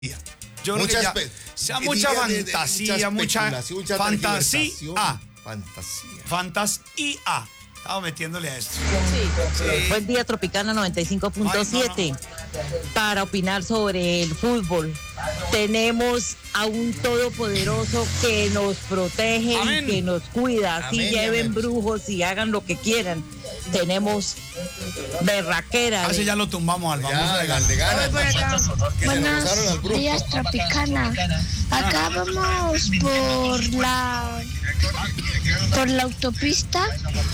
Yo creo que ya sea mucha fantasía, mucha fantasía. Fantasía. Estamos metiéndole a esto. Sí. Buen día, Tropicana 95.7. Para opinar sobre el fútbol, tenemos a un todopoderoso que nos protege y que nos cuida. Así lleven brujos y hagan lo que quieran. Tenemos berraquera. Así ya lo tumbamos al vamos. Buenos días, Tropicana. Acá vamos por la autopista,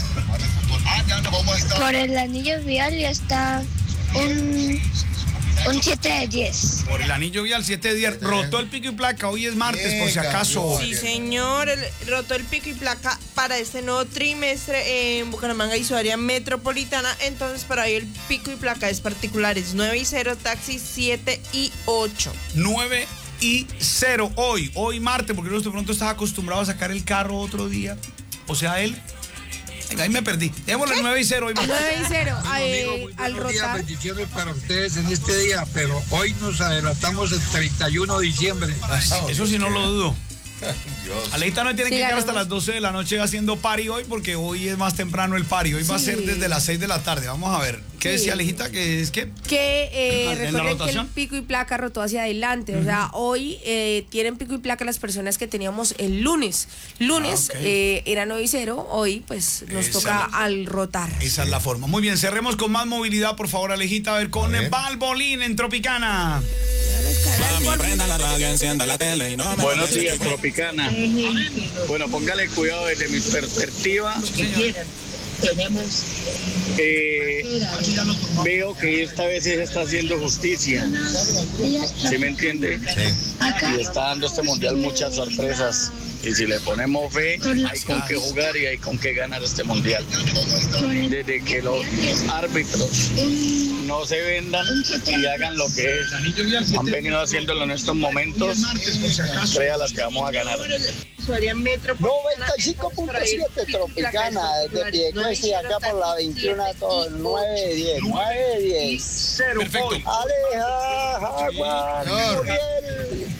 por el anillo vial y está un 7 de 10. Por el anillo vial 7 de 10. Rotó el pico y placa. Hoy es martes, por si acaso. Sí, señor. Rotó el pico y placa para este nuevo trimestre en Bucaramanga y su área metropolitana. Entonces, para hoy el pico y placa es particulares 9 y 0, taxis 7 y 8. 9 y 0 hoy martes, porque de pronto estás acostumbrado a sacar el carro otro día. O sea, él. Ahí me perdí. Démosle 9 y 0 hoy martes. 9 y 0. Al rotar. Bendiciones para ustedes en este día, pero hoy nos adelantamos el 31 de diciembre. Eso sí no lo dudo. Aleita no tiene que llegar hasta las 12 de la noche haciendo party hoy, porque hoy es más temprano el party. Hoy va a ser desde las 6 de la tarde. Vamos a ver. ¿Qué decía Alejita? ¿Que es qué? Que recuerden que el pico y placa rotó hacia adelante. O sea, hoy tienen pico y placa las personas que teníamos el lunes. Era 9 y 0. Hoy, pues, nos toca al rotar. Esa es la forma. Muy bien, cerremos con más movilidad, por favor, Alejita. A ver, con Valbolín en Tropicana. Buenos días, Tropicana. Bueno, póngale cuidado desde mi perspectiva. Veo que esta vez se está haciendo justicia. ¿Sí me entiende? Sí. Y está dando este mundial muchas sorpresas. Y si le ponemos fe, hay con qué jugar y hay con qué ganar este mundial. Desde que los árbitros no se vendan y hagan lo que han venido haciéndolo en estos momentos, crea las que vamos a ganar. 95.7 Tropicana, desde Piedecuesta y acá por la 21, todo 9-10. Perfecto. Aleja, Muriel.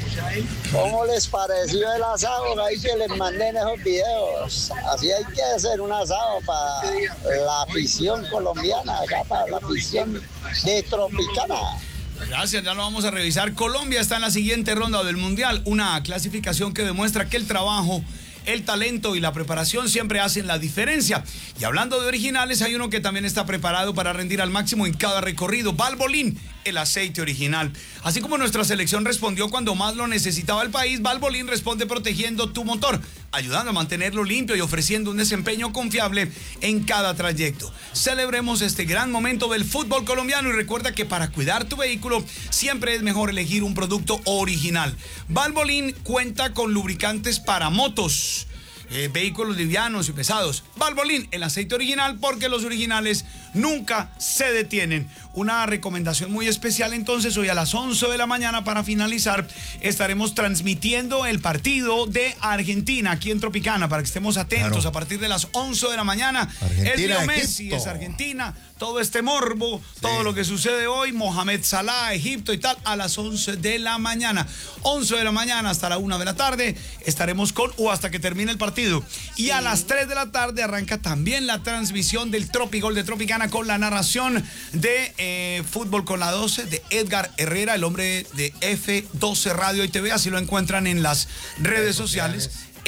¿Cómo les pareció el asado? Ahí que les manden esos videos. Así hay que hacer un asado para la afición colombiana, acá para la afición de Tropicana. Gracias, ya lo vamos a revisar. Colombia está en la siguiente ronda del Mundial, una clasificación que demuestra que el trabajo, el talento y la preparación siempre hacen la diferencia. Y hablando de originales, hay uno que también está preparado para rendir al máximo en cada recorrido. Valbolín, el aceite original. Así como nuestra selección respondió cuando más lo necesitaba el país, Valbolín responde protegiendo tu motor, ayudando a mantenerlo limpio y ofreciendo un desempeño confiable en cada trayecto. Celebremos este gran momento del fútbol colombiano y recuerda que para cuidar tu vehículo siempre es mejor elegir un producto original. Valbolín cuenta con lubricantes para motos, vehículos livianos y pesados. Valbolín, el aceite original, porque los originales nunca se detienen. Una recomendación muy especial entonces, hoy a las 11 de la mañana para finalizar estaremos transmitiendo el partido de Argentina aquí en Tropicana, para que estemos atentos. A partir de las 11 de la mañana es Leo Messi, es Argentina, todo este morbo, todo lo que sucede hoy, Mohamed Salah, Egipto y tal, a las 11 de la mañana. 11 de la mañana hasta la 1 de la tarde estaremos o hasta que termine el partido. Y a las 3 de la tarde arranca también la transmisión del Tropigol de Tropicana con la narración de Fútbol con la 12 de Edgar Herrera, el hombre de F12 Radio y TV, así lo encuentran en las redes sociales,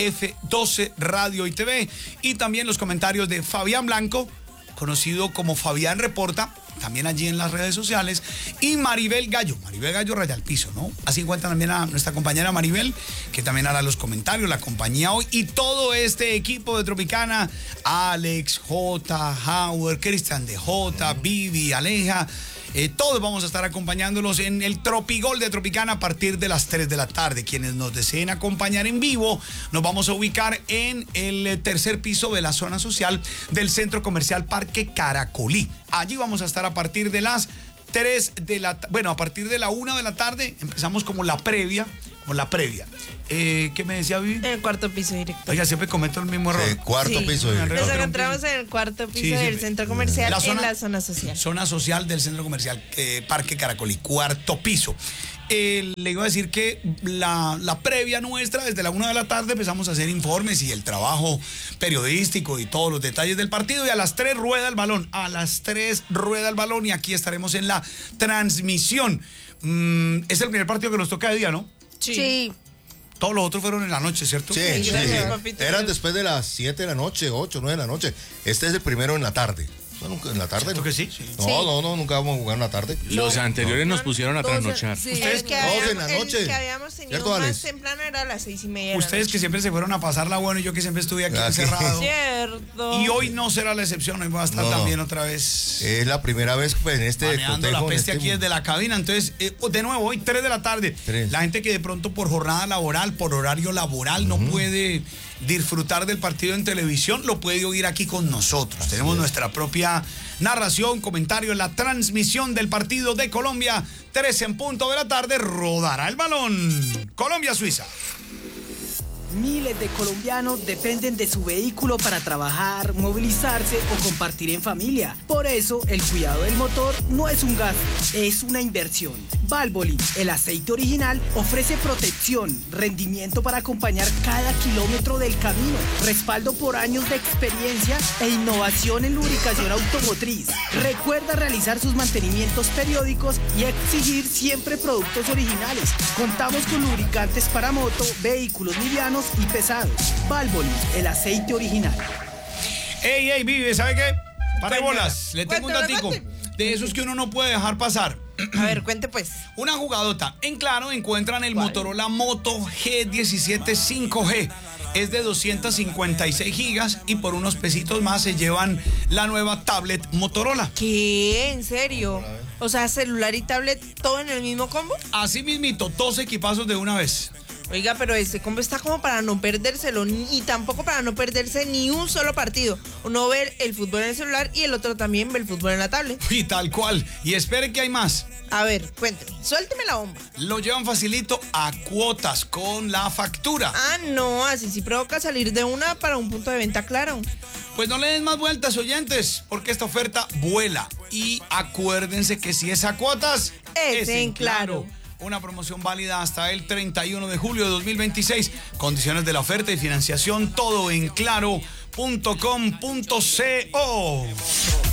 F12 Radio y TV, y también los comentarios de Fabián Blanco, conocido como Fabián Reporta, también allí en las redes sociales, y Maribel Gallo Raya al Piso, ¿no? Así encuentran también a nuestra compañera Maribel, que también hará los comentarios, la compañía hoy, y todo este equipo de Tropicana, Alex, J, Howard, Cristian de J, Vivi, Aleja, todos vamos a estar acompañándolos en el Tropigol de Tropicana a partir de las 3 de la tarde. Quienes nos deseen acompañar en vivo, nos vamos a ubicar en el tercer piso de la zona social del Centro Comercial Parque Caracolí. Allí vamos a estar a partir de las 3 de la... Bueno, a partir de la 1 de la tarde empezamos como la previa. ¿Qué me decía Vivi? En el cuarto piso directo. Oiga, siempre cometo el mismo error. Cuarto piso directo. Nos encontramos en el cuarto piso del centro comercial, en la zona social. Zona social del centro comercial Parque Caracolí, cuarto piso. le iba a decir que la previa nuestra, desde la 1 de la tarde empezamos a hacer informes y el trabajo periodístico y todos los detalles del partido, y a las 3 rueda el balón, y aquí estaremos en la transmisión. Es el primer partido que nos toca de día, ¿no? Sí. Todos los otros fueron en la noche, ¿cierto? Sí. Eran después de las 7 de la noche, 8, 9 de la noche. Este es el primero en la tarde. Bueno, en la tarde. ¿Cierto que sí? No, nunca vamos a jugar en la tarde. Los anteriores nos pusieron a trasnochar. Sí, Ustedes el que habíamos tenido ¿cierto, más Alex? temprano era a las 6:30. Ustedes que siempre se fueron a pasarla bueno y yo que siempre estuve aquí encerrado. Cierto. Y hoy no será la excepción, hoy voy a estar también otra vez. Es la primera vez pues, en este manejando la peste aquí desde la cabina. Entonces, de nuevo, hoy 3 de la tarde. 3. La gente que de pronto por jornada laboral, por horario laboral, no puede disfrutar del partido en televisión, lo puede oír aquí con nosotros. Tenemos nuestra propia narración, comentario en la transmisión del partido de Colombia. 3 en punto de la tarde, rodará el balón. Colombia-Suiza. Miles de colombianos dependen de su vehículo para trabajar, movilizarse o compartir en familia. Por eso, el cuidado del motor no es un gasto, es una inversión. Valvoline, el aceite original, ofrece protección, rendimiento para acompañar cada kilómetro del camino, respaldo por años de experiencia e innovación en lubricación automotriz. Recuerda realizar sus mantenimientos periódicos y exigir siempre productos originales. Contamos con lubricantes para moto, vehículos livianos y pesados. Valvoline, el aceite original. Ey, Vive, ¿sabe qué? Para bolas, le tengo un datico de esos que uno no puede dejar pasar. A ver, cuente pues. Una jugadota. En Claro encuentran el Motorola Moto G17 5G. Es de 256 gigas y por unos pesitos más se llevan la nueva tablet Motorola. ¿Qué? ¿En serio? O sea, celular y tablet todo en el mismo combo. Así mismito, 2 equipazos de una vez. Oiga, pero ese combo está como para no perdérselo y tampoco para no perderse ni un solo partido. Uno ver el fútbol en el celular y el otro también ver el fútbol en la tablet. Y tal cual. Y espere que hay más. A ver, cuénteme, suélteme la bomba. Lo llevan facilito a cuotas con la factura. Ah, no, así sí provoca salir de una para un punto de venta claro. Pues no le den más vueltas, oyentes, porque esta oferta vuela. Y acuérdense que si es a cuotas, es en Claro. Una promoción válida hasta el 31 de julio de 2026. Condiciones de la oferta y financiación, todo en claro.com.co.